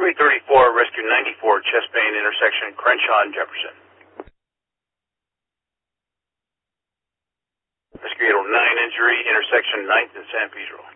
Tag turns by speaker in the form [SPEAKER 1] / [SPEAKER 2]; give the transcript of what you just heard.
[SPEAKER 1] 334, Rescue 94, chest pain, intersection Crenshaw and Jefferson. Rescue 809, injury, intersection 9th and San Pedro.